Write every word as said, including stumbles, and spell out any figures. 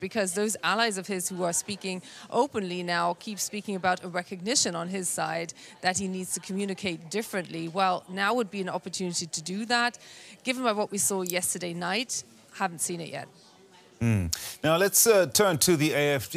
because those allies of his who are speaking openly now keep speaking about a recognition on his side that he needs to communicate differently. Well, now would be an opportunity to do that. Given by what we saw yesterday night, haven't seen it yet. Mm. Now let's uh, turn to the A F D.